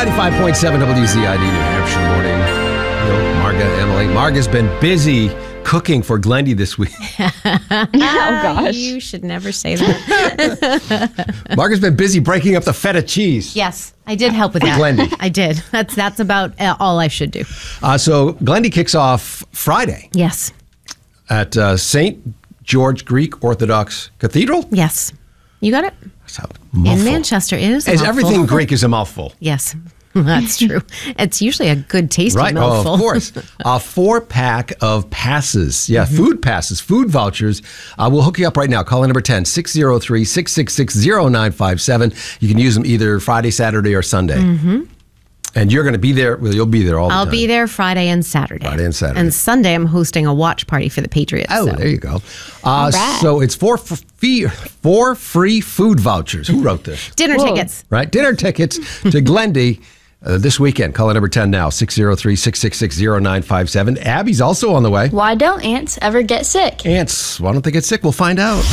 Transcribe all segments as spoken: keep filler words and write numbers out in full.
ninety-five point seven W Z I D, New Hampshire morning. Hello, Marga, Emily. Marga's been busy cooking for Glendy this week. Oh, gosh. You should never say that. Marga's been busy breaking up the feta cheese. Yes, I did help with that. Glendy. I did. That's that's about uh, all I should do. Uh, so Glendy kicks off Friday Yes. at uh, Saint George Greek Orthodox Cathedral. Yes. You got it? That's a mouthful. In Manchester, it is a Is mouthful. everything Greek is a mouthful. Yes. That's true. It's usually a good tasting Right, mouthful. oh, of course. A four pack of passes. Yeah, Mm-hmm. food passes, food vouchers. Uh, we'll hook you up right now. Call in number ten, six oh three, six six six, oh nine five seven. You can use them either Friday, Saturday, or Sunday. Mm-hmm. And you're going to be there. Well, you'll be there all the I'll time. be there Friday and Saturday. Friday and Saturday. And Sunday, I'm hosting a watch party for the Patriots. Oh, so. there you go. Uh, right. So it's four, f- fee, four free food vouchers. Who wrote this? Dinner Whoa. tickets. Right? Dinner tickets to Glendy uh, this weekend. Call in number ten now, six oh three, six six six, oh nine five seven. Abby's also on the way. Why don't ants ever get sick? Ants, why don't they get sick? We'll find out.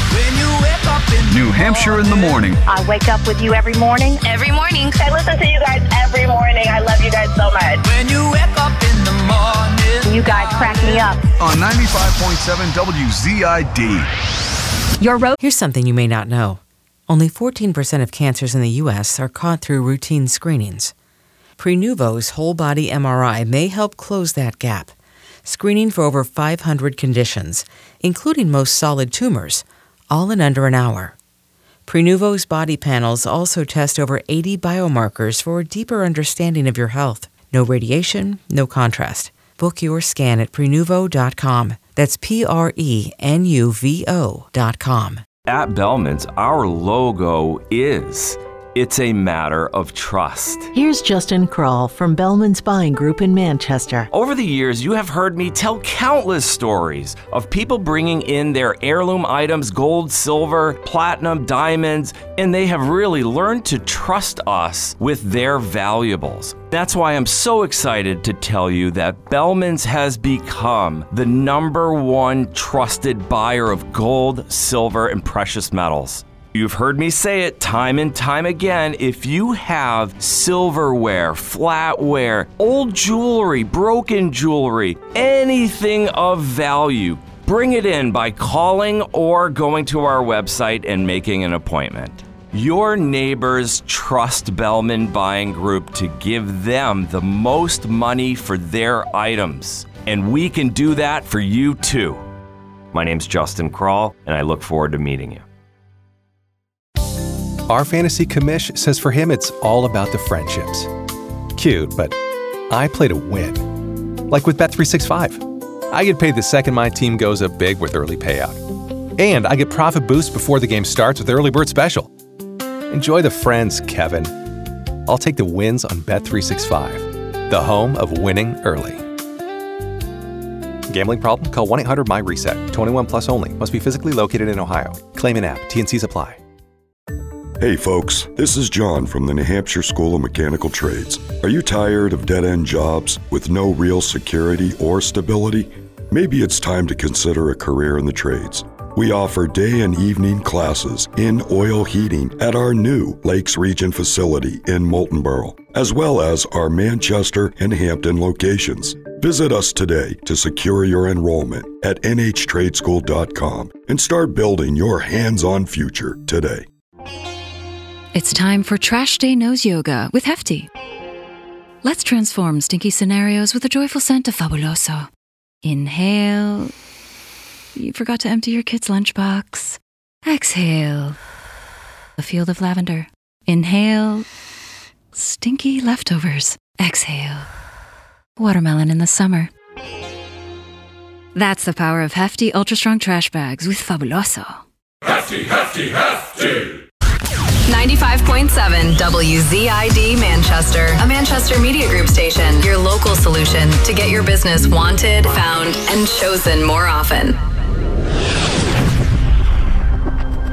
New Hampshire in the morning. I wake up with you every morning. Every morning. I listen to you guys every morning. I love you guys so much. When you wake up in the morning. You guys crack me up. On ninety-five point seven W Z I D. Your road. Here's something you may not know. Only fourteen percent of cancers in the U S are caught through routine screenings. Prenuvo's whole-body M R I may help close that gap, screening for over five hundred conditions, including most solid tumors, all in under an hour. Prenuvo's body panels also test over eighty biomarkers for a deeper understanding of your health. No radiation, no contrast. Book your scan at prenuvo dot com. That's P R E N U V O dot com. At Bellman's, our logo is, it's a matter of trust. Here's Justin Kroll from Bellman's Buying Group in Manchester. Over the years, you have heard me tell countless stories of people bringing in their heirloom items, gold, silver, platinum, diamonds, and they have really learned to trust us with their valuables. That's why I'm so excited to tell you that Bellman's has become the number one trusted buyer of gold, silver, and precious metals. You've heard me say it time and time again. If you have silverware, flatware, old jewelry, broken jewelry, anything of value, bring it in by calling or going to our website and making an appointment. Your neighbors trust Bellman Buying Group to give them the most money for their items, and we can do that for you too. My name's Justin Kroll, and I look forward to meeting you. Our fantasy commish says for him it's all about the friendships. Cute, but I play to win. Like with Bet three sixty-five. I get paid the second my team goes up big with early payout. And I get profit boost before the game starts with Early Bird Special. Enjoy the friends, Kevin. I'll take the wins on Bet three sixty-five, the home of winning early. Gambling problem? Call one eight hundred M Y reset. twenty-one plus only. Must be physically located in Ohio. Claim an app. T N Cs apply. Hey folks, this is John from the New Hampshire School of Mechanical Trades. Are you tired of dead-end jobs with no real security or stability? Maybe it's time to consider a career in the trades. We offer day and evening classes in oil heating at our new Lakes Region facility in Moultonborough, as well as our Manchester and Hampton locations. Visit us today to secure your enrollment at N H trade school dot com and start building your hands-on future today. It's time for Trash Day Nose Yoga with Hefty. Let's transform stinky scenarios with a joyful scent of Fabuloso. Inhale. You forgot to empty your kid's lunchbox. Exhale. A field of lavender. Inhale. Stinky leftovers. Exhale. Watermelon in the summer. That's the power of Hefty Ultra Strong Trash Bags with Fabuloso. Hefty, hefty, hefty! ninety-five point seven W Z I D Manchester, a Manchester Media Group station, your local solution to get your business wanted, found, and chosen more often.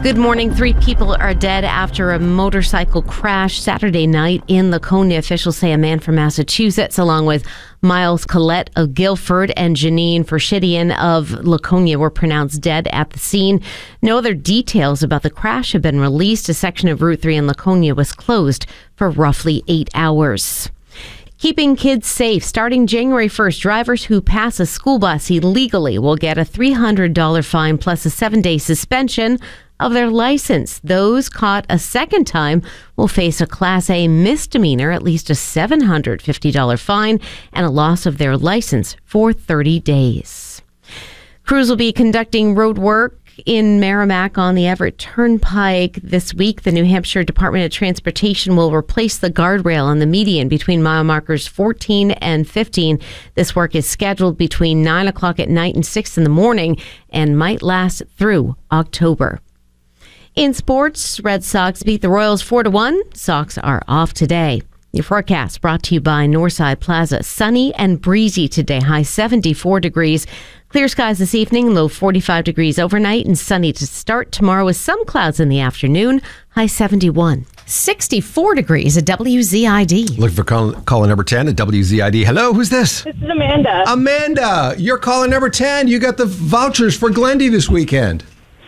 Good morning. Three people are dead after a motorcycle crash Saturday night in Laconia. Officials say a man from Massachusetts, along with Miles Collette of Guilford and Janine Forshidian of Laconia, were pronounced dead at the scene. No other details about the crash have been released. A section of Route three in Laconia was closed for roughly eight hours. Keeping kids safe. Starting January first, drivers who pass a school bus illegally will get a three hundred dollars fine plus a seven-day suspension of their license. Those caught a second time will face a Class A misdemeanor, at least a seven hundred fifty dollars fine, and a loss of their license for thirty days. Crews will be conducting road work in Merrimack on the Everett Turnpike this week. The New Hampshire Department of Transportation will replace the guardrail on the median between mile markers fourteen and fifteen. This work is scheduled between nine o'clock at night and six in the morning and might last through October. In sports, Red Sox beat the Royals four to one. Sox are off today. Your forecast brought to you by Northside Plaza. Sunny and breezy today, high seventy-four degrees. Clear skies this evening, low forty-five degrees overnight, and sunny to start tomorrow with some clouds in the afternoon, high seventy-one. sixty-four degrees at W Z I D. Looking for call, caller number ten at W Z I D. Hello, who's this? This is Amanda. Amanda, you're caller number ten. You got the vouchers for Glendy this weekend.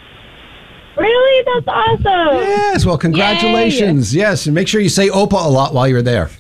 Really? That's awesome. Yes, well, congratulations. Yay. Yes, and make sure you say Opa a lot while you're there.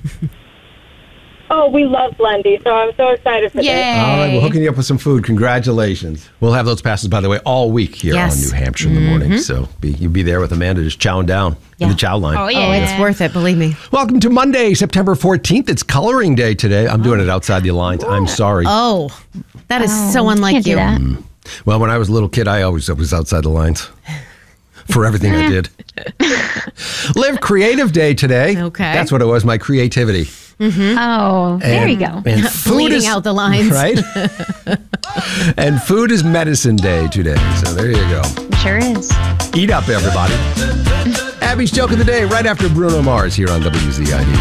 Oh, we love Glendy, so I'm so excited for Yay. this. All right, we're hooking you up with some food. Congratulations. We'll have those passes, by the way, all week here yes. on New Hampshire in the morning. Mm-hmm. So be, you'll be there with Amanda just chowing down yeah. in the chow line. Oh, yeah. Oh, it's worth it, believe me. Welcome to Monday, September fourteenth. It's coloring day today. I'm doing it outside the lines. I'm sorry. Oh, that is Oh, so unlike can't do you. that. Mm. Well, when I was a little kid, I always was outside the lines. For everything I did. Live Creative Day today. Okay. That's what it was, my creativity. Mm-hmm. Oh, there And- you go. And food Bleeding is, out the lines. Right? And food is medicine day today. So there you go. Sure is. Eat up, everybody. Abby's joke of the day right after Bruno Mars here on W Z I D.